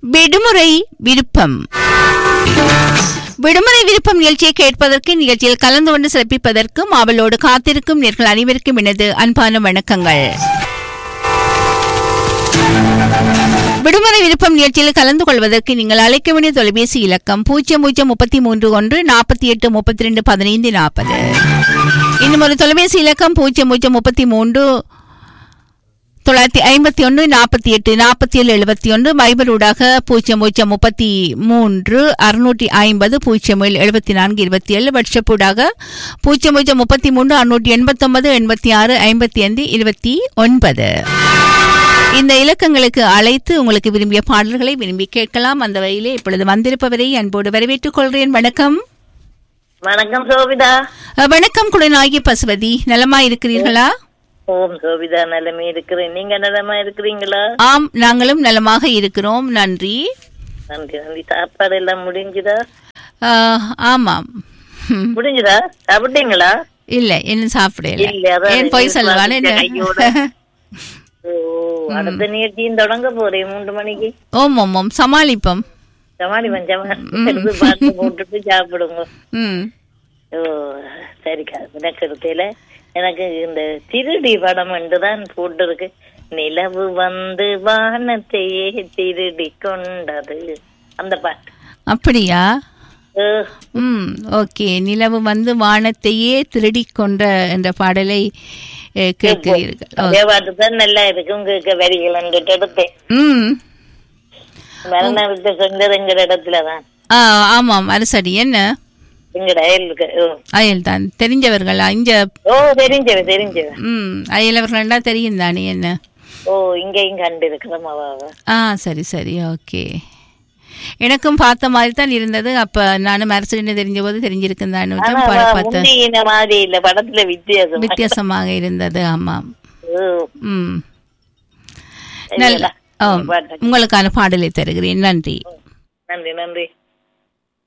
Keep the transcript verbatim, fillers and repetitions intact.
விடுமுறை விருப்பம். விடுமுறை விருப்பம் நிகழ்ச்சியை கேட்பதற்கு, நிகழ்ச்சியில் கலந்து கொண்டு சிறப்பிப்பதற்கும் அவளோடு காத்திருக்கும் நேர்கள் அனைவருக்கும் எனது அன்பான வணக்கங்கள். விடுமுறை விருப்பம் நிகழ்ச்சியில் கலந்து கொள்வதற்கு நீங்கள் அழைக்க வேண்டிய தொலைபேசி இலக்கம் பூஜ்ஜியம் பூஜ்ஜியம் முப்பத்தி மூன்று ஒன்று நாற்பத்தி எட்டு முப்பத்தி ரெண்டு பதினைந்து நாற்பது. இன்னும் ஒரு தொலைபேசி இலக்கம் பூஜ்ஜியம் பூஜ்ஜியம் முப்பத்தி மூன்று தொள்ளாயிரத்தி ஐம்பத்தி ஒன்று நாற்பத்தி எட்டு நாற்பத்தி ஏழு எழுபத்தி ஒன்று. வைபரூடாக பூஜ்ஜியம் பூஜ்ஜியம் முப்பத்தி மூன்று அறுநூற்றி ஐம்பது பூஜ்ஜியம் ஏழு எழுபத்தி நான்கு இருபத்தி ஏழு. வாட்ஸ்அப்பூடாக பூஜ்ஜியம் பூஜ்ஜியம் முப்பத்தி மூன்று அறுநூற்றி எண்பத்தி ஒன்பது எண்பத்தி ஆறு ஐம்பத்தி ஐந்து இருபத்தி ஒன்பது. இந்த இலக்கங்களுக்கு அழைத்து உங்களுக்கு விரும்பிய பாடல்களை விரும்பி கேட்கலாம். அந்த வகையிலே இப்பொழுது வந்திருப்பவரை அன்போடு வரவேற்றுக் கொள்கிறேன். வணக்கம். வணக்கம் சோபிதா. வணக்கம் குடநாயகி பசுபதி, நலமா இருக்கிறீர்களா? ஓம் சோபிதா, நலமே இருக்கிறேன். நீங்க நலமா இருக்கிறீங்களா? ஆம், நாங்களும் நலமாக இருக்கிறோம், நன்றி. நன்றி நன்றி. சாப்பாடு எல்லாம் முடிஞ்சுதா? ஆமாம், முடிஞ்சுதா? சாப்பிட்டீங்களா? இல்ல, என்ன சாப்பிடல. ஏன் போய் சொல்லுவானே. அடுத்த நிகழ்ச்சியும் தொடங்க போறேன் மூன்று மணிக்கு. ஓம் ஓம் ஓம் சமாளிப்போம் சமாளிப்போம் சமாளி பார்த்து போட்டுட்டு சாப்பிடுங்க. ஓ சரிக்கா. விளக்கெடுக்கையில எனக்கு இந்த திருடி படம் என்றுதான் போட்டு இருக்கு. நிலவு வந்து வானத்தையே திருடி கொண்டது, அந்த பாட்டு. அப்படியா? ம், ஓகே. நிலவு வந்து வானத்தையே திருடி கொண்ட என்ற பாடலை கேட்கிறீர்கள். பாட்டுதான் நல்லா இருக்கும் கேட்க. வரிகள் எடுத்தேன். ம், மரணத்தை சொன்னது எங்க இடத்துலதான். ஆமாம், அரசடி. என்ன அயல் தான் தெரிஞ்சவர்களா? இங்க ஓ தெரிஞ்சவ தெரிஞ்சவ ம் அயலவர்களா தெரியும் தானே? என்ன ஓ இங்கேயும் கண்டு இருக்கிறோம். ஆ சரி சரி, ஓகே. எனக்கும் பார்த்த மாதிரி தான் இருந்தது. அப்ப நானும் அரசு தெரிஞ்ச போது தெரிஞ்சிருக்கேன் தான் பார்த்தேன். படத்துல வித்தியாசம் வித்தியாசமாக இருந்தது. ஆமாம். ம், நல்ல. உங்களுக்கான பாடலை தருகிறேன். நன்றி. நன்றி நன்றி.